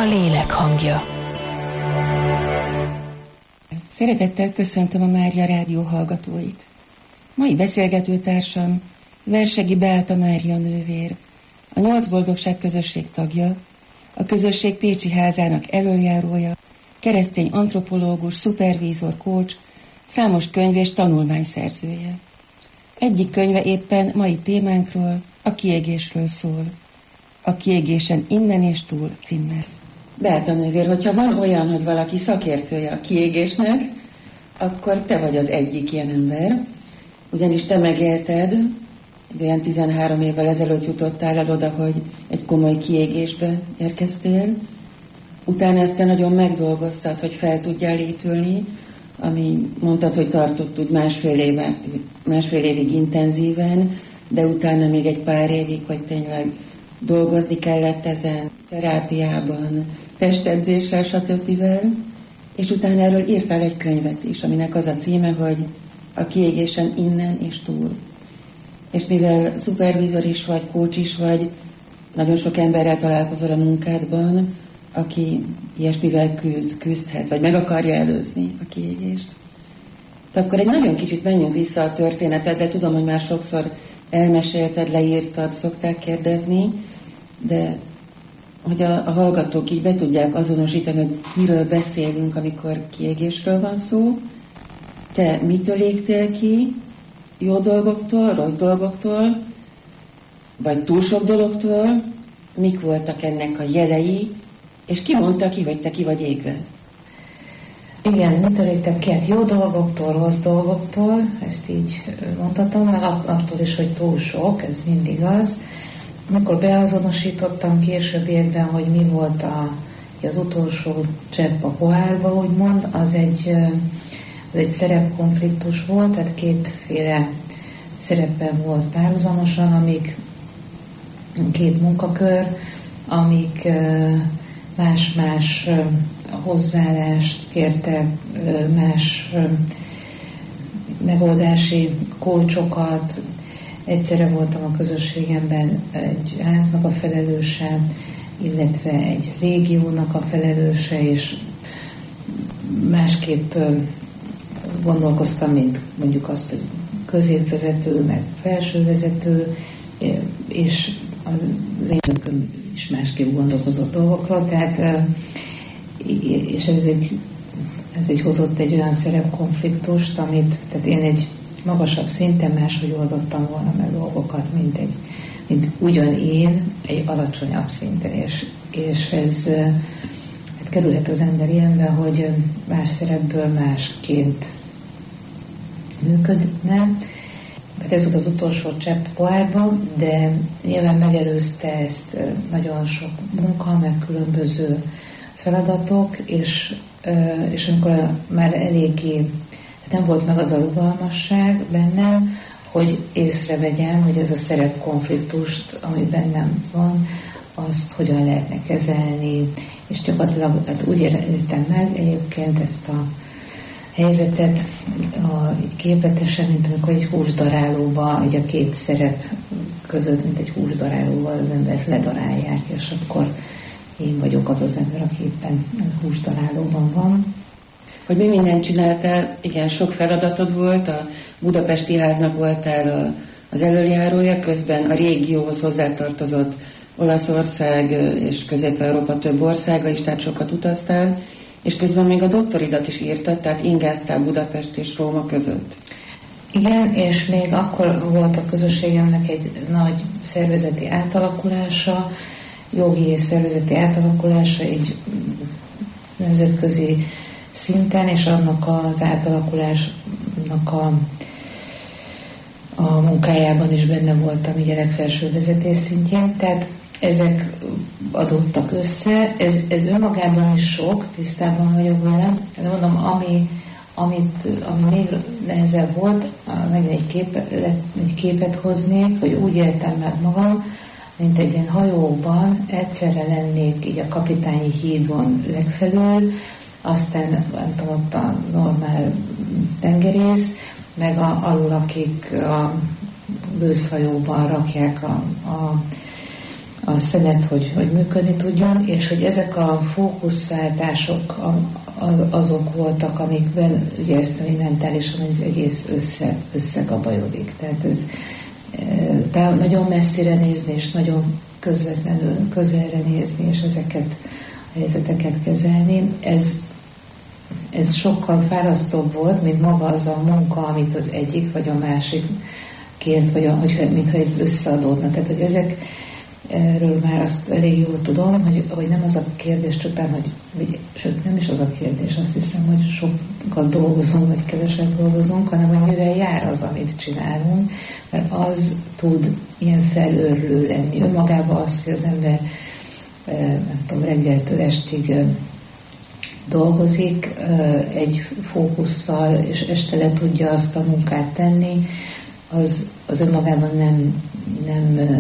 A lélek hangja. Szeretettel köszöntöm a Mária Rádió hallgatóit. Mai beszélgetőtársam Versegi Beáta Mária nővér, a 8 Boldogság közösség tagja, a közösség pécsi házának elöljárója, keresztény antropológus, szupervízor, coach, számos könyv és tanulmány szerzője. Egyik könyve éppen mai témánkról, a kiégésről szól. A kiégésen innen és túl címmel. Beáta nővér, hogyha van olyan, hogy valaki szakértője a kiégésnek, akkor te vagy az egyik ilyen ember, ugyanis te megélted, egy olyan 13 évvel ezelőtt jutottál el oda, hogy egy komoly kiégésbe érkeztél, utána ezt te nagyon megdolgoztad, hogy fel tudjál épülni, ami mondtad, hogy tartott úgy másfél évig intenzíven, de utána még egy pár évig, hogy tényleg dolgozni kellett ezen, terápiában, testedzéssel, stb. És utána erről írtál egy könyvet is, aminek az a címe, hogy a kiégésen innen és túl. És mivel szupervízor is vagy, coach is vagy, nagyon sok emberrel találkozol a munkádban, aki ilyesmivel küzdhet, vagy meg akarja előzni a kiégést. De akkor egy nagyon kicsit menjünk vissza a történetedre. Tudom, hogy már sokszor elmesélted, leírtad, szokták kérdezni, de hogy a hallgatók így be tudják azonosítani, hogy miről beszélünk, amikor kiégésről van szó. Te mitől égtél ki? Jó dolgoktól, rossz dolgoktól, vagy túl sok dologtól? Mik voltak ennek a jelei? És ki mondta ki, hogy te ki vagy égve? Igen, mitől égtem ki? Hát jó dolgoktól, rossz dolgoktól, ezt így mondhatom, meg attól is, hogy túl sok, ez mindig az. Amikor beazonosítottam későbbiekben, hogy mi volt az utolsó csepp a pohárba, úgymond, az egy szerepkonfliktus volt, tehát kétféle szerepen volt párhuzamosan, amik két munkakör, amik más-más hozzáállást kértek, más megoldási kulcsokat. Egyszerre voltam a közösségemben egy háznak a felelőse, illetve egy régiónak a felelőse, és másképp gondolkoztam, mint mondjuk azt, hogy középvezető, meg felsővezető, és az én önököm is másképp gondolkozott dolgokról, tehát és ez egy hozott egy olyan szerepkonfliktust, tehát én egy magasabb szinten máshogy oldottam volna meg dolgokat, mint ugyan én egy alacsonyabb szinten, és ez hát kerülhet az ember ilyenbe, hogy más szerepből másként működne. Tehát ez volt az utolsó csepp pohárban, de nyilván megelőzte ezt nagyon sok munka, meg különböző feladatok, és amikor már eléggé nem volt meg az a rugalmasság bennem, hogy észrevegyem, hogy ez a szerepkonfliktust, ami bennem van, azt hogyan lehetne kezelni, és gyakorlatilag hát úgy éltem meg egyébként ezt a helyzetet így képletesen, mint amikor egy húsdarálóba, így a két szerep között, mint egy húsdarálóval az embert ledarálják, és akkor én vagyok az az ember, aki éppen húsdarálóban van. Hogy mi mindent csináltál, igen, sok feladatod volt, a budapesti háznak voltál az elöljárója, közben a régióhoz hozzátartozott Olaszország és Közép-Európa több országa is, tehát sokat utaztál, és közben még a doktoridat is írtad, tehát ingáztál Budapest és Róma között. Igen, és még akkor volt a közösségemnek egy nagy szervezeti átalakulása, jogi és szervezeti átalakulása, így nemzetközi szinten, és annak az átalakulásnak a munkájában is benne voltam így a legfelső vezetés szintjén, tehát ezek adottak össze, ez önmagában is sok, tisztában vagyok vele, de mondom, ami még nehezebb volt, megint egy képet hoznék, hogy úgy éltem meg magam, mint egy ilyen hajóban egyszerre lennék így a kapitányi hídon legfelül, aztán nem tudom, ott a normál tengerész, meg alul, akik a gőzhajóban rakják a szenet, hogy működni tudjon, és hogy ezek a fókuszváltások azok voltak, amikben ugye éreztem, hogy mentálisan az egész összegabajodik. Tehát ez nagyon messzire nézni, és nagyon közvetlenül közelre nézni, és ezeket a helyzeteket kezelni. Ez sokkal fárasztóbb volt, mint maga az a munka, amit az egyik vagy a másik kért, vagy mintha ez összeadódna. Tehát, hogy ezekről már azt elég jól tudom, hogy nem az a kérdés csupán, sőt nem is az a kérdés, azt hiszem, hogy sokat dolgozunk, vagy kevesebb dolgozunk, hanem hogy mivel jár az, amit csinálunk, mert az tud ilyen felőrlő lenni. Önmagában az, hogy az ember nem tudom, reggeltől estig dolgozik egy fókusszal, és este le tudja azt a munkát tenni, az önmagában nem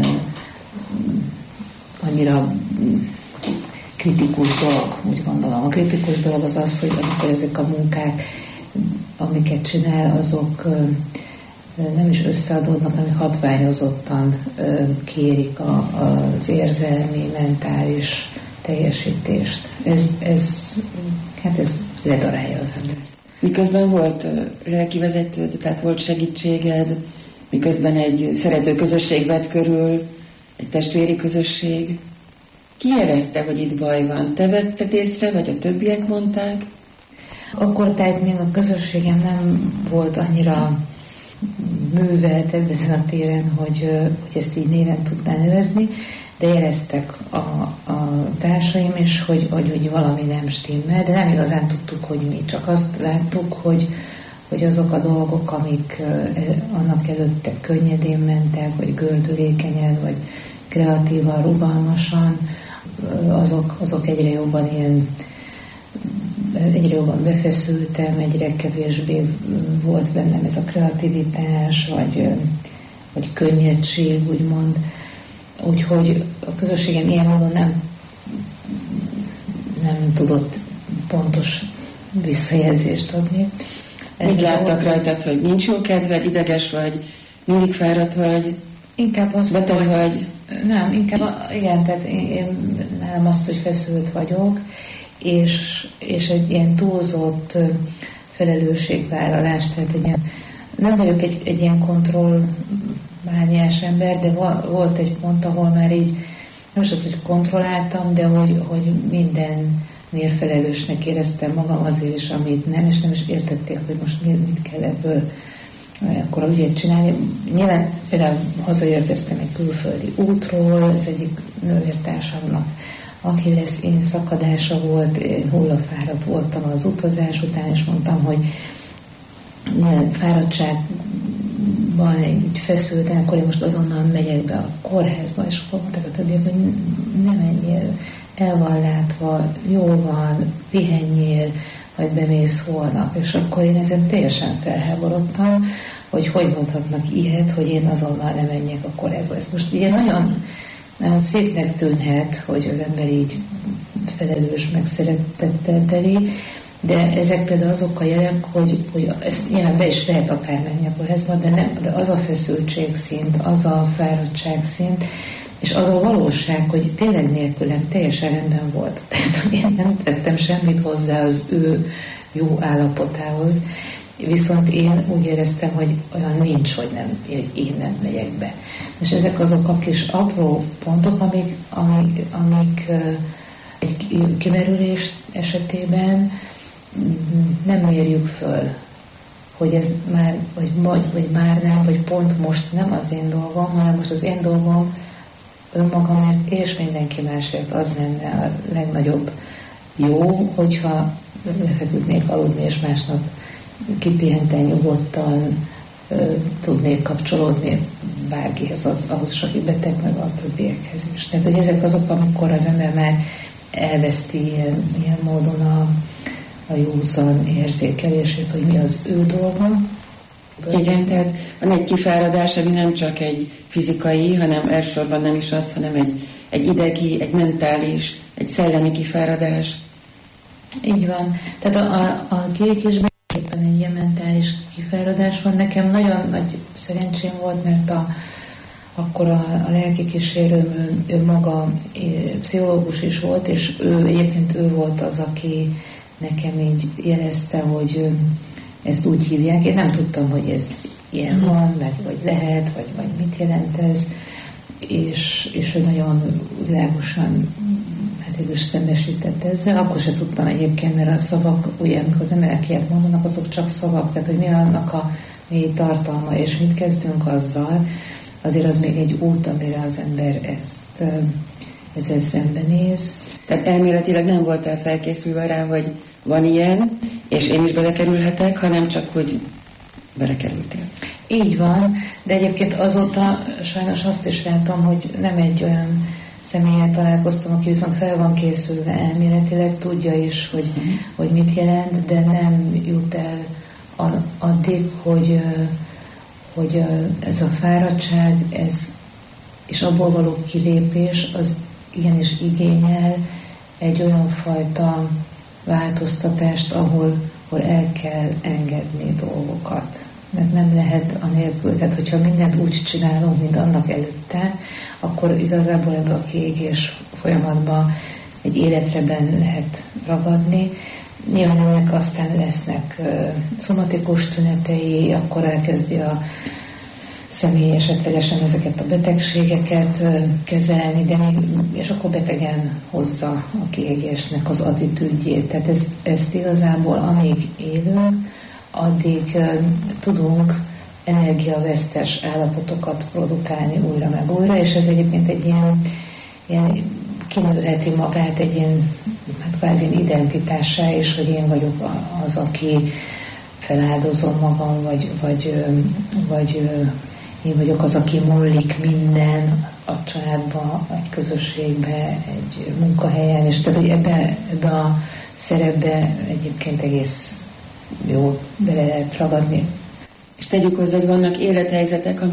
annyira kritikus dolog, úgy gondolom. A kritikus dolog az, hogy amikor ezek a munkák, amiket csinál, azok nem is összeadódnak, hanem hatványozottan kérik az érzelmi, mentális teljesítést. Ez ledarálja az ember. Miközben volt lelkivezetőd, tehát volt segítséged, miközben egy szerető közösség vett körül, egy testvéri közösség. Ki érezte, hogy itt baj van? Te vetted észre, vagy a többiek mondták? Akkor tehát még a közösségem nem volt annyira művelt ezen a téren, hogy ezt így néven tudná nevezni, de éreztek a társaim is, hogy valami nem stimmel, de nem igazán tudtuk, hogy mi. Csak azt láttuk, hogy azok a dolgok, amik annak előtte könnyedén mentek, vagy gördülékenyen, vagy kreatívan, rugalmasan, azok egyre jobban befeszültem, egyre kevésbé volt bennem ez a kreativitás, vagy könnyedség, úgymond. Úgyhogy a közösségem ilyen módon nem tudott pontos visszajelzést adni. Mit láttak rajtad, hogy nincs jó kedved, ideges vagy, mindig fáradt vagy, inkább azt, beteg vagy? Nem, inkább igen, tehát én nálam azt, hogy feszült vagyok, és egy ilyen túlzott felelősségvállalás, tehát nem vagyok egy ilyen kontrollmániás ember, de volt egy pont, ahol már így, nem is az, hogy kontrolláltam, de hogy mindennél felelősnek éreztem magam azért is, amit nem, és nem is értették, hogy most mit kell ebből akkor ügyet csinálni. Nyilván például hazaérkeztem egy külföldi útról, az egyik nővértársamnak Achilles én szakadása volt, én hullafáradt voltam az utazás után, és mondtam, hogy fáradtságban így feszültem, akkor én most azonnal megyek be a kórházba, és akkor mondták a többiek, hogy nem menjél, el van látva, jól van, pihenjél, majd bemész holnap. És akkor én ezen teljesen felháborodtam, hogy mondhatnak ilyet, hogy én azonnal nem menjek a kórházba. Ez most ilyen nagyon szépnek tűnhet, hogy az ember így felelős, meg szeretettel teli, de ezek például azok a jelek, hogy ezt nyilván be is lehet akár menni a kórházba, de az a feszültségszint, az a fáradtságszint, és az a valóság, hogy tényleg nélkülem teljesen rendben volt. Tehát én nem tettem semmit hozzá az ő jó állapotához, viszont én úgy éreztem, hogy olyan nincs, hogy én nem megyek be. És ezek azok a kis apró pontok, amik egy kimerülés esetében nem mérjük föl, hogy ez már, vagy már nem, vagy pont most nem az én dolgom, hanem most az én dolgom önmagamért és mindenki másért az lenne a legnagyobb jó, hogyha lefeküdnék aludni, és másnap kipihenten, nyugodtan tudnék kapcsolódni bárkihez, ahhoz is, aki beteg, meg a többiekhez is. Tehát, hogy ezek azok, amikor az ember már elveszti ilyen módon a józan érzékelését, hogy mi az ő dolga. Igen, tehát van egy kifáradás, ami nem csak egy fizikai, hanem elsősorban nem is az, hanem egy idegi, egy mentális, egy szellemi kifáradás. Így van. Tehát a kiégésben éppen egy ilyen mentális kifáradás van. Nekem nagyon nagy szerencsém volt, mert akkor a lelki kísérőm, ő maga pszichológus is volt, és egyébként ő volt az, aki nekem így jelezte, hogy ezt úgy hívják. Én nem tudtam, hogy ez ilyen van, vagy lehet, vagy mit jelent ez, és ő nagyon világosan is szembesített ezzel. Akkor se tudtam egyébként, mert a szavak, ugye, amikor az emberek ilyet mondanak, azok csak szavak, tehát hogy mi annak a mély tartalma, és mit kezdünk azzal, azért az még egy út, amire az ember ezzel szembenéz. Tehát elméletileg nem voltál felkészülve rá, hogy van ilyen, és én is belekerülhetek, hanem csak, hogy belekerültél. Így van, de egyébként azóta sajnos azt is látom, hogy nem egy olyan személlyel találkoztam, aki viszont fel van készülve elméletileg, tudja is, hogy mit jelent, de nem jut el addig, hogy ez a fáradtság, és abból való kilépés, az igenis igényel egy olyan fajta változtatást, ahol el kell engedni dolgokat. Mert nem lehet anélkül, tehát hogyha mindent úgy csinálunk, mint annak előtte, akkor igazából ebbe a kiégés folyamatban egy életre benne lehet ragadni. Nyilván ennek aztán lesznek szomatikus tünetei, akkor elkezdi a személy esetlegesen ezeket a betegségeket kezelni, de még, és akkor betegen hozza a kiégésnek az attitűdjét. Tehát ezt igazából amíg élünk, addig tudunk energiavesztes állapotokat produkálni újra meg újra, és ez egyébként egy ilyen kinőheti magát egy ilyen kvázi identitássá is, hogy én vagyok az, aki feláldozom magam, vagy én vagyok az, aki múlik minden a családba, egy közösségbe, egy munkahelyen, és tehát, hogy ebbe a szerepbe egyébként egész jól bele lehet ragadni. És tegyük hozzá, hogy vannak élethelyzetek,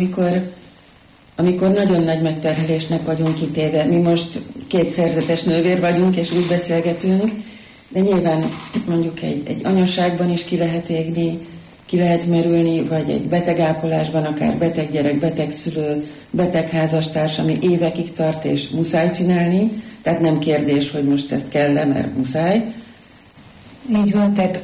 amikor nagyon nagy megterhelésnek vagyunk kitéve. Mi most 2 szerzetes nővér vagyunk, és úgy beszélgetünk, de nyilván mondjuk egy anyaságban is ki lehet égni, ki lehet merülni, vagy egy betegápolásban, akár beteg gyerek, beteg szülő, beteg házastárs, ami évekig tart, és muszáj csinálni, tehát nem kérdés, hogy most ezt kell-e, mert muszáj. Így van, tehát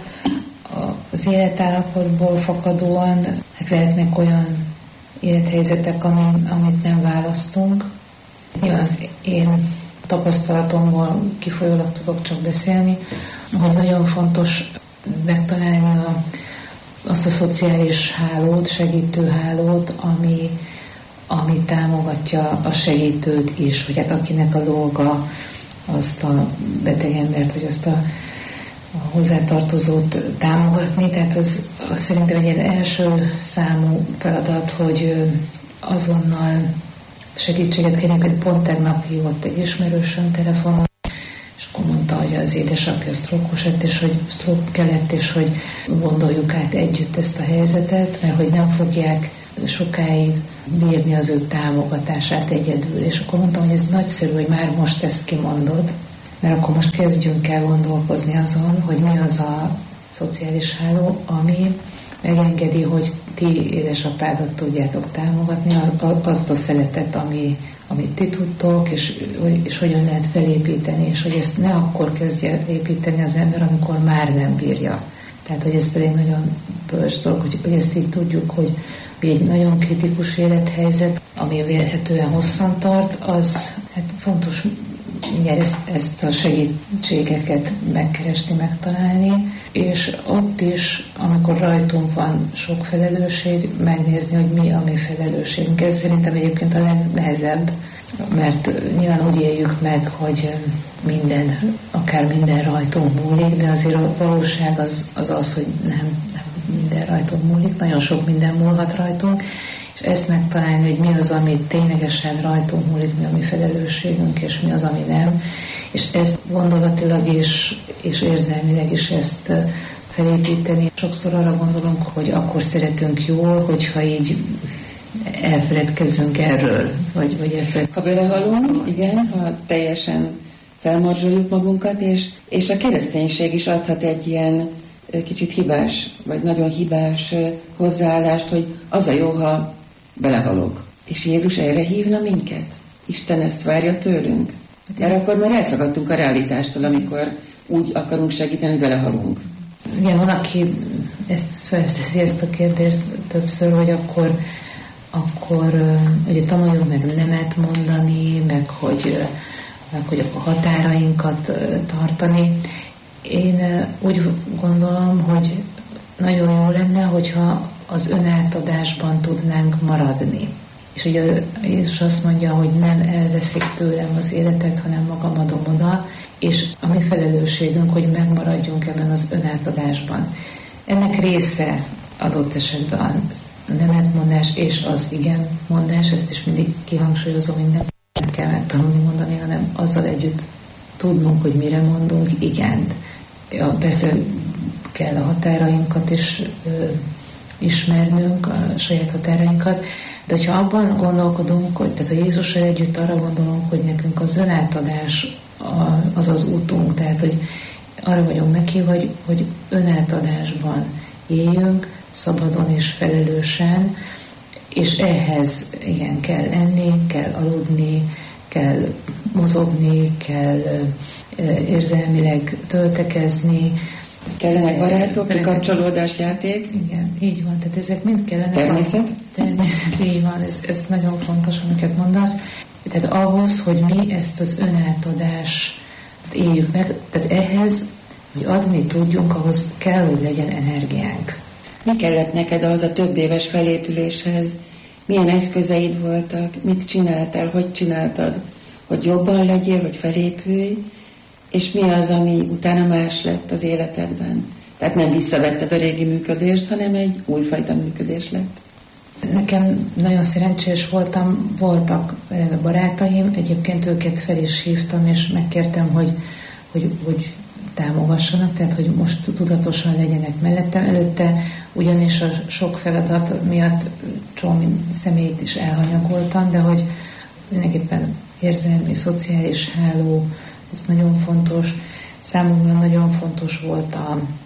az életállapotból fakadóan lehetnek olyan élethelyzetek, amit nem választunk. Nyilván az én tapasztalatomból kifolyólag tudok csak beszélni, hogy nagyon fontos megtalálni azt a szociális hálót, segítőhálót, ami támogatja a segítőt is, hogy hát akinek a dolga azt a betegembert, vagy azt a hozzátartozót támogatni. Tehát az szerintem egy első számú feladat, hogy azonnal segítséget kérjünk, hogy pont tegnap hívott egy ismerősöm telefonon, és akkor mondta, hogy az édesapja sztrókos lett, és hogy sztrók kellett, és hogy gondoljuk át együtt ezt a helyzetet, mert hogy nem fogják sokáig bírni az ő támogatását egyedül. És akkor mondtam, hogy ez nagyszerű, hogy már most ezt kimondod, mert akkor most kezdjünk el gondolkozni azon, hogy mi az a szociális háló, ami megengedi, hogy ti édesapádat tudjátok támogatni, azt a szeretet, amit ti tudtok, és hogyan lehet felépíteni, és hogy ezt ne akkor kezdje építeni az ember, amikor már nem bírja. Tehát, hogy ez pedig nagyon bölcs dolog, hogy ezt így tudjuk, hogy egy nagyon kritikus élethelyzet, ami vélhetően hosszan tart, az hát fontos mindjárt ezt a segítségeket megkeresni, megtalálni, és ott is, amikor rajtunk van sok felelősség, megnézni, hogy mi a mi felelősségünk. Ez szerintem egyébként a legnehezebb, mert nyilván úgy éljük meg, hogy akár minden rajtunk múlik, de azért a valóság az, hogy nem minden rajtunk múlik, nagyon sok minden múlhat rajtunk, és ezt megtalálni, hogy mi az, ami ténylegesen rajtunk múlik, mi a mi felelősségünk, és mi az, ami nem. És ezt gondolatilag és érzelmileg is ezt felépíteni. Sokszor arra gondolunk, hogy akkor szeretünk jól, hogyha így elfeledkezzünk erről. Ha belehalunk, igen, ha teljesen felmorzsoljuk magunkat, és a kereszténység is adhat egy ilyen kicsit hibás, vagy nagyon hibás hozzáállást, hogy az a jó, ha belehalok. És Jézus erre hívna minket? Isten ezt várja tőlünk? Mert akkor már elszagadtunk a realitástól, amikor úgy akarunk segíteni, hogy belehalunk. Igen, van, aki felteszi ezt a kérdést többször, hogy akkor ugye tanuljunk meg nemet mondani, meg hogy a határainkat tartani. Én úgy gondolom, hogy nagyon jó lenne, hogyha az önátadásban tudnánk maradni. És ugye Jézus azt mondja, hogy nem elveszik tőlem az életet, hanem magam adom oda, és a mi felelősségünk, hogy megmaradjunk ebben az önátadásban. Ennek része adott esetben a nemetmondás és az igen mondás, ezt is mindig kihangsúlyozom, hogy nem kell megtanulni mondani, hanem azzal együtt tudnunk, hogy mire mondunk igent. Persze kell a határainkat is ismernünk, a saját határainkat, de hogyha abban gondolkodunk, hogy tehát a Jézussal együtt arra gondolunk, hogy nekünk az önátadás az az útunk, tehát hogy arra vagyunk meghívva, hogy önátadásban éljünk, szabadon és felelősen, és ehhez igen, kell enni, kell aludni, kell mozogni, kell érzelmileg töltekezni. Kellenek barátok, kikapcsolódás, játék. Igen, így van, tehát ezek mind kellenek. Természet? Természet, így van, ez nagyon fontos, amiket mondasz. Tehát ahhoz, hogy mi ezt az önátadást éljük meg, tehát ehhez, hogy adni tudjunk, ahhoz kell, hogy legyen energiánk. Mi kellett neked ahhoz a több éves felépüléshez? Milyen eszközeid voltak? Mit csináltál? Hogy csináltad? Hogy jobban legyél, hogy felépülj? És mi az, ami utána más lett az életedben? Tehát nem visszavetted a régi működést, hanem egy újfajta működés lett. Nekem nagyon szerencsés voltak barátaim, egyébként őket fel is hívtam, és megkértem, hogy támogassanak, tehát hogy most tudatosan legyenek mellettem. Előtte ugyanis a sok feladat miatt csomó személyt is elhanyagoltam, de hogy mindenképpen érzelmi, szociális háló, ez nagyon fontos. Számomra nagyon fontos volt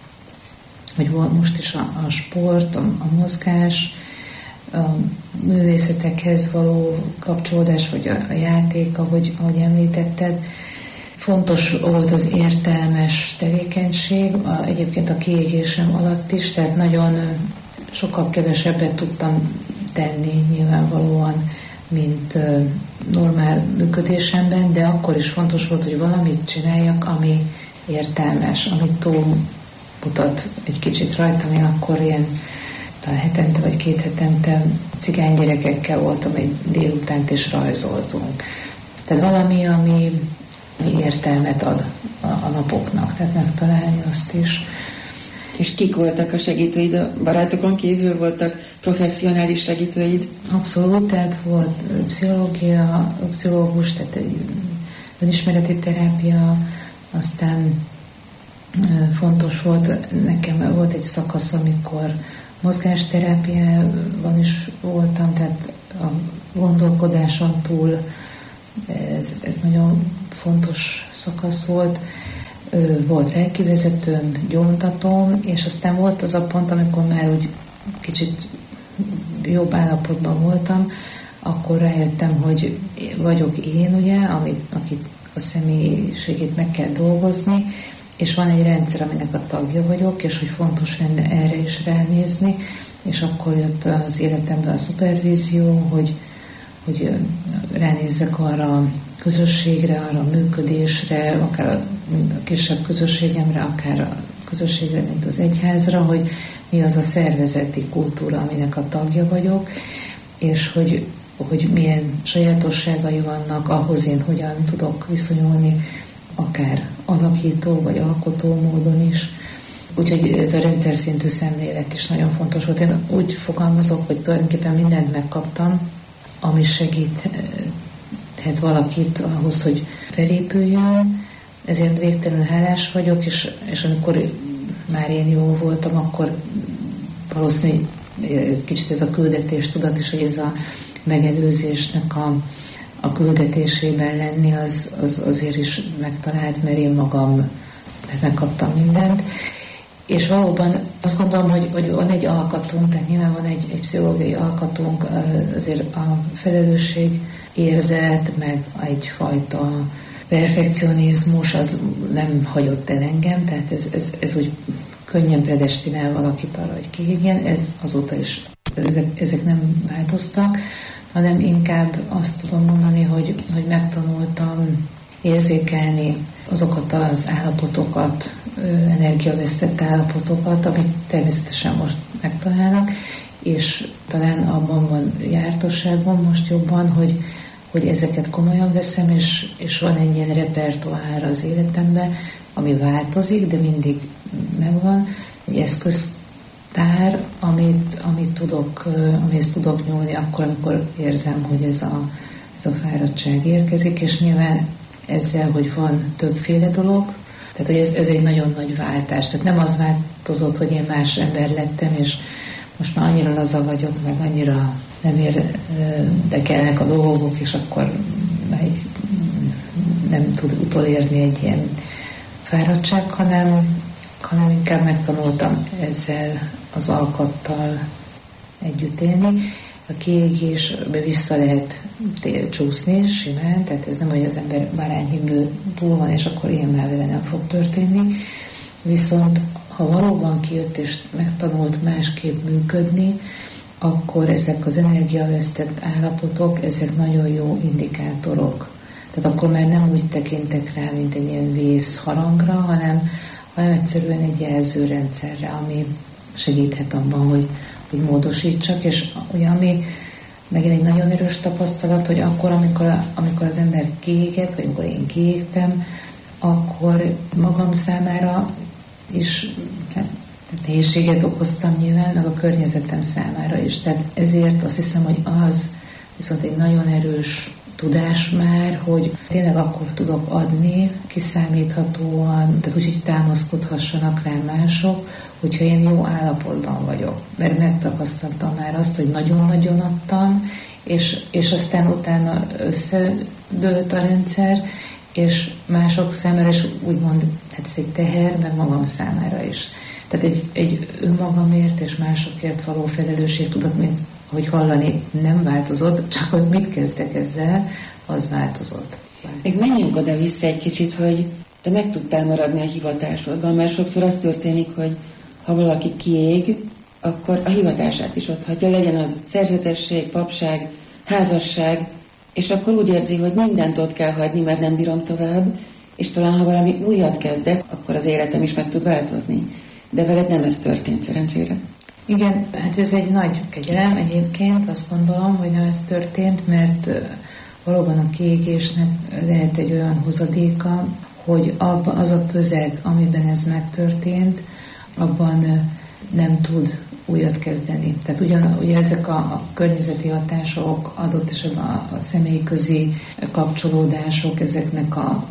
hogy most is a sport, a mozgás, a művészetekhez való kapcsolódás, vagy a játék, ahogy említetted. Fontos volt az értelmes tevékenység, egyébként a kiégésem alatt is, tehát nagyon sokkal kevesebbet tudtam tenni nyilvánvalóan, mint normál működésemben, de akkor is fontos volt, hogy valamit csináljak, ami értelmes, amit túlmutat egy kicsit rajtam. Én akkor ilyen hetente vagy 2 hetente cigány gyerekekkel voltam egy délutánt, és rajzoltunk. Tehát valami, ami értelmet ad a napoknak, tehát megtalálni azt is. És kik voltak a segítőid? A barátokon kívül voltak professzionális segítőid? Abszolút, tehát volt pszichológus, tehát egy önismereti terápia, aztán fontos volt, nekem volt egy szakasz, amikor mozgásterápiában is voltam, tehát a gondolkodáson túl ez nagyon fontos szakasz volt. Volt lelkivezetőm, gyóntatóm, és aztán volt az a pont, amikor már úgy kicsit jobb állapotban voltam, akkor rájöttem, hogy vagyok én, ugye, akit a személyiségét meg kell dolgozni, és van egy rendszer, aminek a tagja vagyok, és hogy fontos lenne erre is ránézni, és akkor jött az életemben a szupervízió, hogy ránézzek arra a közösségre, arra a működésre, akár a kisebb közösségemre, akár a közösségre, mint az egyházra, hogy mi az a szervezeti kultúra, aminek a tagja vagyok, és hogy milyen sajátosságai vannak, ahhoz én hogyan tudok viszonyulni, akár alakító vagy alkotó módon is. Úgyhogy ez a rendszer szintű szemlélet is nagyon fontos volt. Én úgy fogalmazok, hogy tulajdonképpen mindent megkaptam, ami segíthet valakit ahhoz, hogy felépüljön. Ezért végtelenül hálás vagyok, és amikor már én jó voltam, akkor valószínűleg kicsit ez a küldetéstudat is, hogy ez a megelőzésnek a küldetésében lenni, az azért is megtalált, mert én magam megkaptam mindent. És valóban azt gondolom, hogy van egy alkatunk, tehát nyilván van egy pszichológiai alkatunk, azért a felelősség érzet, meg egyfajta perfekcionizmus, az nem hagyott el engem, tehát ez úgy könnyen predestinál valakit arra, hogy kiégjen, ez azóta is, ezek nem változtak, hanem inkább azt tudom mondani, hogy megtanultam érzékelni azokat az állapotokat, energiavesztett állapotokat, amik természetesen most megtalálnak, és talán abban van jártosságban most jobban, hogy ezeket komolyan veszem, és van egy ilyen repertoár az életemben, ami változik, de mindig megvan, egy eszköztár, amihez tudok nyúlni akkor, amikor érzem, hogy ez a fáradtság érkezik, és nyilván ezzel, hogy van többféle dolog, tehát hogy ez egy nagyon nagy váltás. Tehát nem az változott, hogy én más ember lettem, és most már annyira laza vagyok, meg annyira nem érdekelnek a dolgok, és akkor nem tud utolérni egy ilyen fáradtság, hanem inkább megtanultam ezzel az alkattal együtt élni. A kiégésbe vissza lehet csúszni simán, tehát ez nem, hogy az ember bárányhimlő túl van, és akkor ilyen már vele nem fog történni. Viszont ha valóban kijött és megtanult másképp működni, akkor ezek az energiavesztett állapotok, ezek nagyon jó indikátorok. Tehát akkor már nem úgy tekintek rá, mint egy ilyen vészharangra, hanem egyszerűen egy jelzőrendszerre, ami segíthet abban, hogy módosítsak, és ugye ami megint egy nagyon erős tapasztalat, hogy akkor, amikor az ember kiégett, vagy amikor én kiégtem, akkor magam számára is nehézséget okoztam nyilván, meg a környezetem számára is. Tehát ezért azt hiszem, hogy az viszont egy nagyon erős tudás már, hogy tényleg akkor tudok adni, kiszámíthatóan, tehát úgy, hogy támaszkodhassanak rá mások, hogyha én jó állapotban vagyok. Mert megtapasztaltam már azt, hogy nagyon-nagyon adtam, és aztán utána összedőlt a rendszer, és mások számára is úgymond, hát ez egy teher, meg magam számára is. Tehát egy önmagamért és másokért való felelősségtudat, mint hogy hallani, nem változott, csak hogy mit kezdek ezzel, az változott. Még menjünk oda-vissza egy kicsit, hogy te meg tudtál maradni a hivatásodban, mert sokszor az történik, hogy ha valaki kiég, akkor a hivatását is otthagyja, legyen az szerzetesség, papság, házasság, és akkor úgy érzi, hogy mindent ott kell hagyni, mert nem bírom tovább, és talán ha valami újat kezdek, akkor az életem is meg tud változni. De veled nem ez történt, szerencsére. Igen, hát ez egy nagy kegyelem egyébként, azt gondolom, hogy nem ez történt, mert valóban a kiégésnek lehet egy olyan hozadéka, hogy az a közeg, amiben ez megtörtént, abban nem tud újat kezdeni. Tehát ugye ezek a környezeti hatások, adott esetben a személyközi kapcsolódások, ezeknek a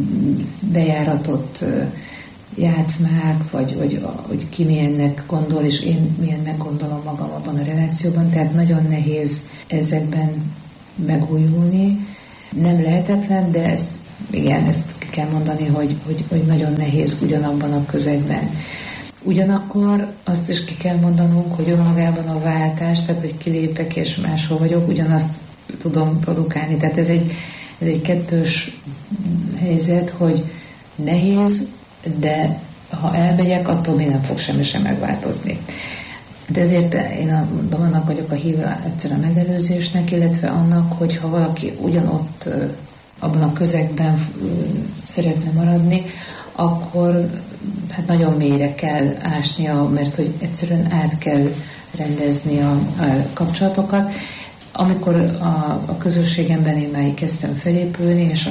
bejáratott játszmák, vagy ki milyennek gondol, és én milyennek gondolom magam abban a relációban, tehát nagyon nehéz ezekben megújulni. Nem lehetetlen, de ezt ki kell mondani, hogy nagyon nehéz ugyanabban a közegben. Ugyanakkor azt is ki kell mondanunk, hogy önmagában a váltás, tehát hogy kilépek és máshol vagyok, ugyanazt tudom produkálni. Tehát ez egy kettős helyzet, hogy nehéz, de ha elmegyek, attól még nem fog semmi sem megváltozni. De ezért én annak vagyok a híve egyszer a megelőzésnek, illetve annak, hogy ha valaki ugyanott abban a közegben szeretne maradni, akkor hát nagyon mélyre kell ásnia, mert hogy egyszerűen át kell rendezni a kapcsolatokat. Amikor a közösségemben én már kezdtem felépülni, és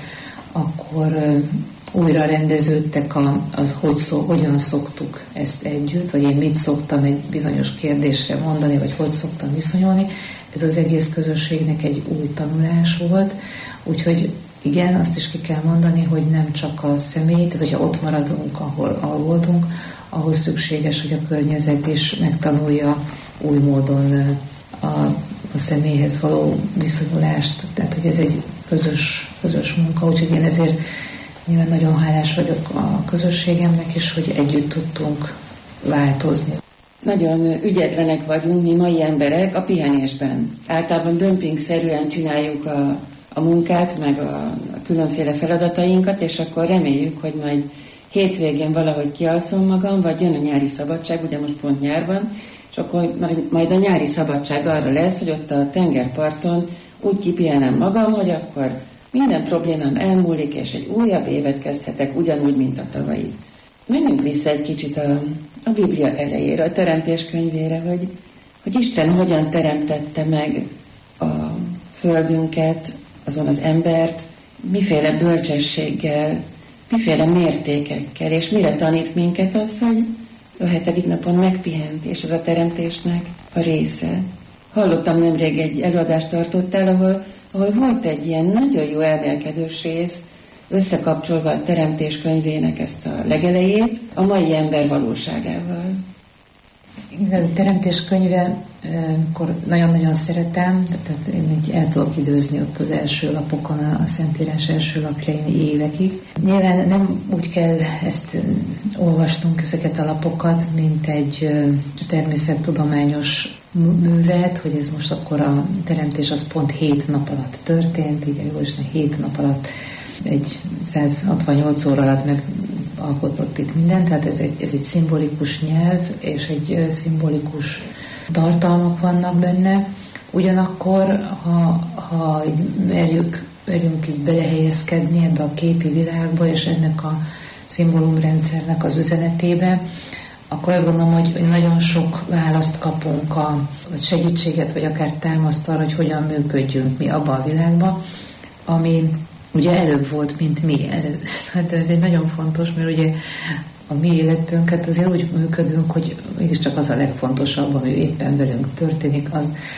akkor újra rendeződtek hogyan szoktuk ezt együtt, vagy én mit szoktam egy bizonyos kérdésre mondani, vagy hogy szoktam viszonyulni. Ez az egész közösségnek egy új tanulás volt, úgyhogy igen, azt is ki kell mondani, hogy nem csak a személy, tehát hogyha ott maradunk, ahol voltunk, ahhoz szükséges, hogy a környezet is megtanulja új módon a személyhez való viszonyulást, tehát hogy ez egy közös munka, úgyhogy én ezért nyilván nagyon hálás vagyok a közösségemnek is, hogy együtt tudtunk változni. Nagyon ügyetlenek vagyunk mi mai emberek a pihenésben. Általában dömpingszerűen csináljuk a munkát, meg a különféle feladatainkat, és akkor reméljük, hogy majd hétvégén valahogy kialszom magam, vagy jön a nyári szabadság, ugye most pont nyár van, és akkor majd a nyári szabadság arra lesz, hogy ott a tengerparton úgy kipihenem magam, hogy akkor minden problémám elmúlik, és egy újabb évet kezdhetek ugyanúgy, mint a tavalyit. Menjünk vissza egy kicsit a Biblia elejére, a Teremtés könyvére, hogy Isten hogyan teremtette meg a földünket, azon az embert, miféle bölcsességgel, miféle mértékekkel, és mire tanít minket az, hogy a 7. napon megpihent, és az a teremtésnek a része. Hallottam nemrég egy előadást tartottál, ahol volt egy ilyen nagyon jó elmélkedős rész, összekapcsolva a Teremtés könyvének ezt a legelejét a mai ember valóságával. Igen, a Teremtés könyve, akkor nagyon-nagyon szeretem, tehát én így el tudok időzni ott az első lapokon, a Szentírás első lapjain évekig. Nyilván nem úgy kell ezt olvasnunk, ezeket a lapokat, mint egy természettudományos művet, hogy ez most akkor a teremtés az pont 7 nap alatt történt, így a Jóisten 7 nap alatt egy 168 óra alatt megalkotott itt mindent, tehát ez egy szimbolikus nyelv, és egy szimbolikus tartalmak vannak benne. Ugyanakkor, ha merjünk így belehelyezkedni ebbe a képi világba, és ennek a szimbólumrendszernek az üzenetébe, akkor azt gondolom, hogy nagyon sok választ kapunk, vagy segítséget, vagy akár támaszt arra, hogy hogyan működjünk mi abba a világba, ami ugye előbb volt, mint mi. Hát ez egy nagyon fontos, mert ugye a mi életünket azért úgy működünk, hogy mégiscsak az a legfontosabb, ami éppen velünk történik,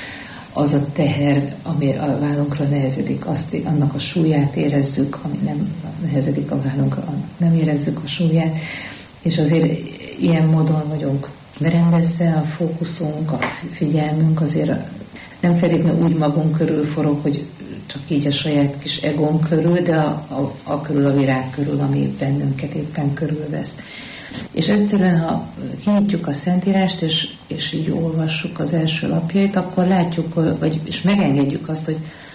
az a teher, ami a vállunkra nehezedik, annak a súlyát érezzük, ami nem nehezedik a vállunkra, nem érezzük a súlyát, és azért ilyen módon vagyunk berendezve, a fókuszunk, a figyelmünk azért nem feltétlenül úgy magunk körül forog, hogy csak így a saját kis egón körül, de a körül, a virág körül, ami bennünket éppen körülvesz. És egyszerűen, ha kinyitjuk a Szentírást, és így olvassuk az első lapjait, akkor látjuk, és megengedjük azt, hogy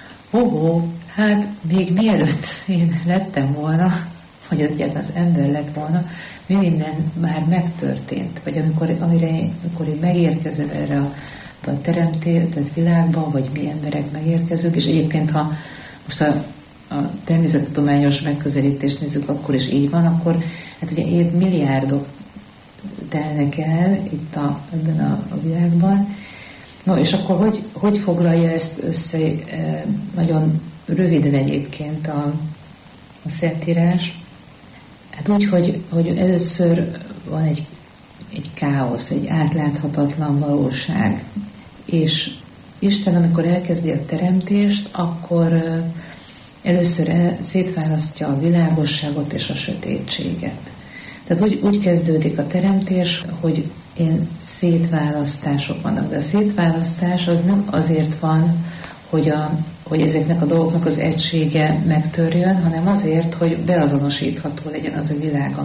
hát még mielőtt én lettem volna, vagy egyáltalán az ember lett volna, mi minden már megtörtént. Vagy amikor én megérkezem erre a teremtett világban, vagy mi emberek megérkezünk, és egyébként, ha most a természettudományos megközelítést nézzük, akkor is így van, akkor hát ugye évmilliárdok telnek el itt ebben a világban. No, és akkor hogy foglalja ezt össze nagyon röviden egyébként a Szentírás? Hát úgy, hogy először van egy káosz, egy átláthatatlan valóság. És Isten, amikor elkezdi a teremtést, akkor először szétválasztja a világosságot és a sötétséget. Tehát úgy kezdődik a teremtés, hogy ilyen szétválasztások vannak. De a szétválasztás az nem azért van, hogy ezeknek a dolgoknak az egysége megtörjön, hanem azért, hogy beazonosítható legyen az a világ,